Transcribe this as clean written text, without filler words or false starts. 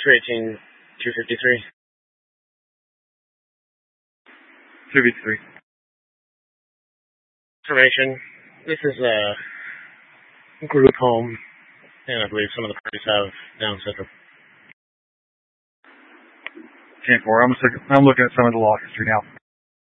218, 253. 253. Information. This is a group home, and I believe some of the parties have Down syndrome. 10-4. I'm looking at some of the law history now.